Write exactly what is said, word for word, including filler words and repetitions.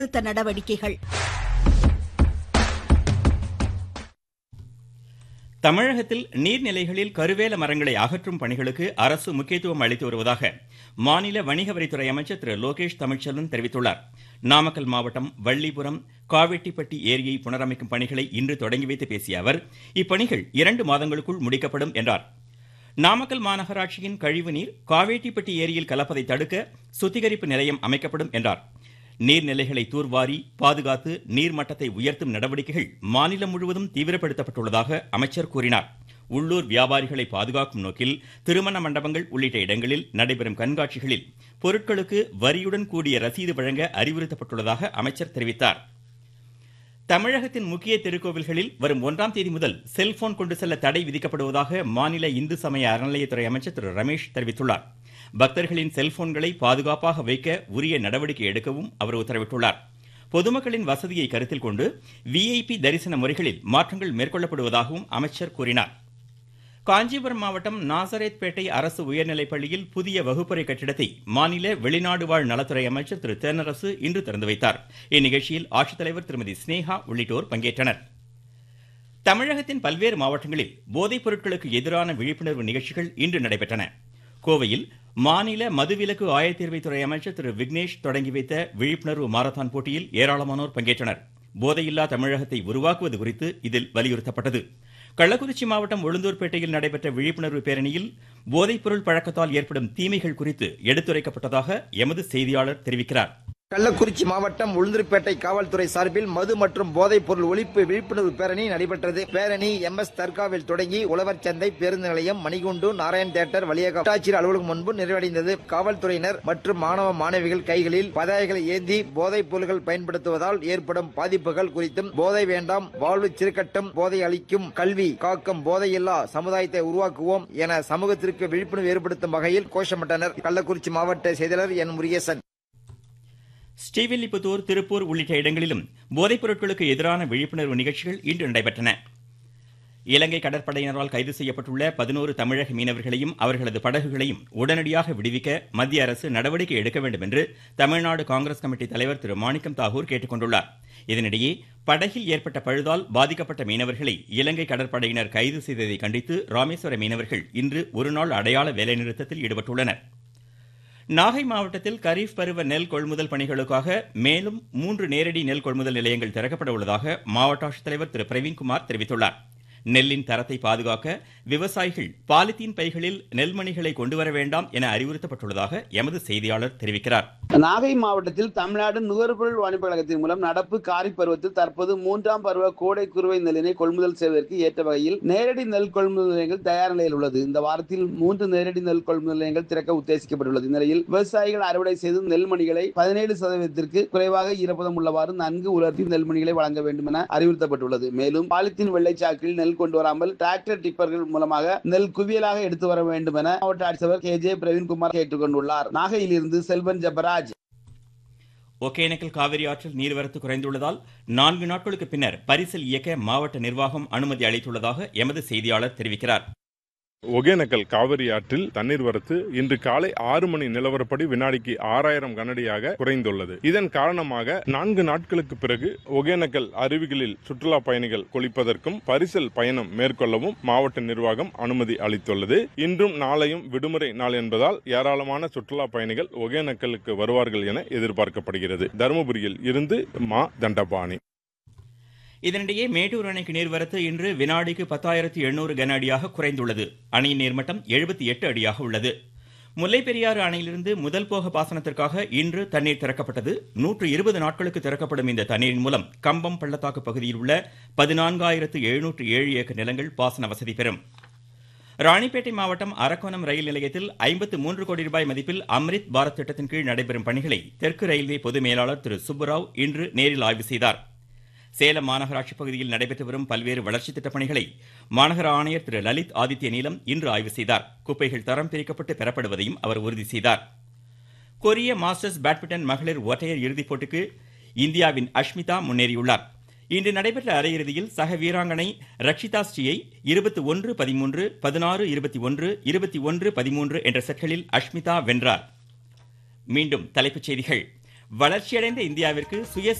திருத்த நடவடிக்கைகள். தமிழகத்தில் நீர்நிலைகளில் கருவேல மரங்களை அகற்றும் பணிகளுக்கு அரசு முக்கியத்துவம் அளித்து வருவதாக மாநில வணிக வரித்துறை அமைச்சர் திரு லோகேஷ் தமிழ்ச்செல்வன் தெரிவித்துள்ளார். நாமக்கல் மாவட்டம் வள்ளிபுரம் காவெட்டிப்பட்டி ஏரியை புனரமைக்கும் பணிகளை இன்று தொடங்கி வைத்து பேசிய அவர், இப்பணிகள் இரண்டு மாதங்களுக்குள் முடிக்கப்படும் என்றார். நாமக்கல் மாநகராட்சியின் கழிவுநீர் காவேட்டிப்பட்டி ஏரியில் கலப்பதை தடுக்க சுத்திகரிப்பு நிலையம் அமைக்கப்படும் என்றார். நீர்நிலைகளை தூர்வாரி பாதுகாத்து நீர்மட்டத்தை உயர்த்தும் நடவடிக்கைகள் மாநிலம் முழுவதும் தீவிரப்படுத்தப்பட்டுள்ளதாக அமைச்சர் கூறினார். உள்ளூர் வியாபாரிகளை பாதுகாக்கும் நோக்கில் திருமண மண்டபங்கள் உள்ளிட்ட இடங்களில் நடைபெறும் கண்காட்சிகளில் பொருட்களுக்கு வரியுடன் கூடிய ரசீது வழங்க அறிவுறுத்தப்பட்டுள்ளதாக அமைச்சர் தெரிவித்தார். தமிழகத்தின் முக்கிய திருக்கோவில்களில் வரும் ஒன்றாம் தேதி முதல் செல்போன் கொண்டு செல்ல தடை விதிக்கப்படுவதாக மாநில இந்து சமய அறநிலையத்துறை அமைச்சர் திரு ரமேஷ் தெரிவித்துள்ளார். பக்தர்களின் செல்போன்களை பாதுகாப்பாக வைக்க உரிய நடவடிக்கை எடுக்கவும் அவர் உத்தரவிட்டுள்ளார். பொதுமக்களின் வசதியை கருத்தில் கொண்டு விஐபி தரிசன முறைகளில் மாற்றங்கள் மேற்கொள்ளப்படுவதாகவும் அமைச்சர் கூறினார். காஞ்சிபுரம் மாவட்டம் நாசரேத்பேட்டை அரசு உயர்நிலைப்பள்ளியில் புதிய வகுப்பறை கட்டிடத்தை மாநில வெளிநாடு வாழ் நலத்துறை அமைச்சர் திரு தென்னரசு இன்று திறந்து வைத்தார். இந்நிகழ்ச்சியில் ஆட்சித்தலைவர் திருமதி ஸ்னேகா உள்ளிட்டோர் பங்கேற்றனர். தமிழகத்தின் பல்வேறு மாவட்டங்களில் போதைப் பொருட்களுக்கு எதிரான விழிப்புணர்வு நிகழ்ச்சிகள் இன்று நடைபெற்றன. கோவையில் மாநில மதுவிலக்கு ஆயத்தீர்வைத்துறை அமைச்சர் திரு விக்னேஷ் தொடங்கி வைத்த விழிப்புணர்வு மாரத்தான் போட்டியில் ஏராளமானோர் பங்கேற்றனர். போதையில்லா தமிழகத்தை உருவாக்குவது குறித்து இதில் வலியுறுத்தப்பட்டது. கள்ளக்குறிச்சி மாவட்டம் உளுந்தூர்பேட்டையில் நடைபெற்ற விழிப்புணர்வு பேரணியில் போதைப் பொருள் பழக்கத்தால் ஏற்படும் தீமைகள் குறித்து எடுத்துரைக்கப்பட்டதாக எமது செய்தியாளர் தெரிவிக்கிறார். கள்ளக்குறிச்சி மாவட்டம் உளுந்தூர்பேட்டை காவல்துறை சார்பில் மது மற்றும் போதைப் பொருள் ஒழிப்பு விழிப்புணர்வு பேரணி நடைபெற்றது. பேரணி எம் எஸ் தர்காவில் தொடங்கி உழவர் சந்தை, பேருந்து நிலையம், மணிகுண்டு, நாராயண் தியேட்டர் வழியாக வட்டாட்சியர் அலுவலகம் முன்பு நிறைவடைந்தது. காவல்துறையினர் மற்றும் மாணவ மாணவிகள் கைகளில் பதாகைகளை ஏந்தி போதைப் பொருட்கள் பயன்படுத்துவதால் ஏற்படும் பாதிப்புகள் குறித்தும், போதை வேண்டாம், வாழ்வு சிறுக்கட்டும், போதை அளிக்கும் கல்வி காக்கும், போதையில்லா சமுதாயத்தை உருவாக்குவோம் என சமூகத்திற்கு விழிப்புணர்வு ஏற்படுத்தும் வகையில் கோஷமிட்டனர். கள்ளக்குறிச்சி மாவட்ட செய்தியாளர் என் முருகேசன். ஸ்ரீவில்லிபுத்தூர், திருப்பூர் உள்ளிட்ட இடங்களிலும் போதைப் பொருட்களுக்கு எதிரான விழிப்புணர்வு நிகழ்ச்சிகள் இன்று நடைபெற்றன. இலங்கை கடற்படையினரால் கைது செய்யப்பட்டுள்ள பதினோரு தமிழக மீனவர்களையும் அவர்களது படகுகளையும் உடனடியாக விடுவிக்க மத்திய அரசு நடவடிக்கை எடுக்க வேண்டும் என்று தமிழ்நாடு காங்கிரஸ் கமிட்டி தலைவர் திரு மாணிக்கம் தாகூர் கேட்டுக்கொண்டுள்ளார். இதனிடையே படகில் ஏற்பட்ட பழுதால் பாதிக்கப்பட்ட மீனவர்களை இலங்கை கடற்படையினர் கைது செய்ததை கண்டித்து ராமேஸ்வர மீனவர்கள் இன்று ஒருநாள் அடையாள வேலைநிறுத்தத்தில் ஈடுபட்டுள்ளனர். நாகை மாவட்டத்தில் கரீஃப் பருவ நெல் கொள்முதல் பணிகளுக்காக மேலும் மூன்று நேரடி நெல் கொள்முதல் நிலையங்கள் திறக்கப்பட உள்ளதாக மாவட்ட ஆட்சித்தலைவர் திரு பிரவீன்குமார் தெரிவித்துள்ளார். நெல்லின் தரத்தை பாதுகாக்க விவசாயிகள் பாலித்தீன் பைகளில் நெல்மணிகளை கொண்டு வர வேண்டாம் என அறிவுறுத்தப்பட்டுள்ளதாக எமது செய்தியாளர் தெரிவிக்கிறார். நாகை மாவட்டத்தில் தமிழ்நாடு நுகர்பொருள் வாணிப கழகத்தின் மூலம் நடப்பு காரிப் பருவத்தில் தற்போது மூன்றாம் பருவ கோடை குறுவை நெல்லினை கொள்முதல் செய்வதற்கு ஏற்ற வகையில் நேரடி நெல் கொள்முதல் நிலையங்கள் தயார் நிலையில் உள்ளது. இந்த வாரத்தில் மூன்று நேரடி நெல் கொள்முதல் நிலையங்கள் திறக்க உத்தேசிக்கப்பட்டுள்ளது. இந்நிலையில் விவசாயிகள் அறுவடை செய்து நெல்மணிகளை பதினேழு சதவீதத்திற்கு குறைவாக ஈரப்பதம் உள்ளவாறு நன்கு உலர்த்தி நெல்மணிகளை வழங்க வேண்டும் என அறிவுறுத்தப்பட்டுள்ளது. மேலும் பாலித்தீன் வெள்ளைச்சாக்கில் நெல் கொண்டு வராமல் டிராக்டர் டிப்பர்கள் மூலமாக நெல் குவியலாக எடுத்து வர வேண்டும் என மாவட்ட ஆட்சியர் கே ஜே பிரவீன்குமார் கேட்டுக் கொண்டுள்ளார். நாகையிலிருந்து செல்வன் ஜபராஜ். ஒகேனக்கல் காவிரி ஆற்றில் நீர்வரத்து குறைந்துள்ளதால் நான்கு நாட்களுக்கு பின்னர் பரிசல் இயக்க மாவட்ட நிர்வாகம் அனுமதி அளித்துள்ளதாக எமது செய்தியாளர் தெரிவிக்கிறார். ஒகேனக்கல் காவிரி ஆற்றில் தண்ணீர் வரத்து இன்று காலை ஆறு மணி நிலவரப்படி வினாடிக்கு ஆறாயிரம் கனடியாக குறைந்துள்ளது. இதன் காரணமாக நான்கு நாட்களுக்கு பிறகு ஒகேனக்கல் அருவிகளில் சுற்றுலா பயணிகள் குளிப்பதற்கும் பரிசல் பயணம் மேற்கொள்ளவும் மாவட்ட நிர்வாகம் அனுமதி அளித்துள்ளது. இன்றும் நாளையும் விடுமுறை நாள் என்பதால் ஏராளமான சுற்றுலா பயணிகள் ஒகேனக்கலுக்கு வருவார்கள் என எதிர்பார்க்கப்படுகிறது. தருமபுரியில் இருந்து மா தண்டபாணி. இதனிடையே மேட்டூர் அணைக்கு நீர்வரத்து இன்று வினாடிக்கு பத்தாயிரத்து எண்ணூறு கன அடியாக குறைந்துள்ளது. அணையின் நீர்மட்டம் எழுபத்தி எட்டு அடியாக உள்ளது. முல்லைப்பெரியாறு அணையிலிருந்து முதல் போக பாசனத்திற்காக இன்று தண்ணீர் திறக்கப்பட்டது. நூற்று இருபது நாட்களுக்கு திறக்கப்படும் இந்த தண்ணீரின் மூலம் கம்பம் பள்ளத்தாக்கு பகுதியில் உள்ள பதினான்காயிரத்து எழுநூற்று ஏழு ஏக்கர் நிலங்கள் பாசன வசதி பெறும். ராணிப்பேட்டை மாவட்டம் அரக்கோணம் ரயில் நிலையத்தில் ஐம்பத்து மூன்று கோடி ரூபாய் மதிப்பில் அம்ரித் பாரத் திட்டத்தின் கீழ் நடைபெறும் பணிகளை தெற்கு ரயில்வே பொது மேலாளர் திரு சுப்புராவ் இன்று நேரில் ஆய்வு செய்தார். சேலம் மாநகராட்சி பகுதியில் நடைபெற்று வரும் பல்வேறு வளர்ச்சி திட்டப் பணிகளை மாநகர ஆணையர் திரு லலித் ஆதித்ய நீலம் இன்று ஆய்வு செய்தார். குப்பைகள் தரம் பிரிக்கப்பட்டு பெறப்படுவதையும் அவர் உறுதி செய்தார். கொரிய மாஸ்டர்ஸ் பேட்மிண்டன் மகளிர் ஒற்றையர் இறுதிப் போட்டிக்கு இந்தியாவின் அஷ்மிதா முன்னேறியுள்ளார். இன்று நடைபெற்ற அரையிறுதியில் சக வீராங்கனை ரக்ஷிதா ஸ்ரீயை இருபத்தி ஒன்று பதிமூன்று, பதினாறு இருபத்தி ஒன்று, இருபத்தி ஒன்று பதிமூன்று என்ற செட்களில் அஷ்மிதா வென்றார். மீண்டும் தலைப்புச் செய்திகள். வளர்ச்சியடைந்த இந்தியாவிற்கு சுய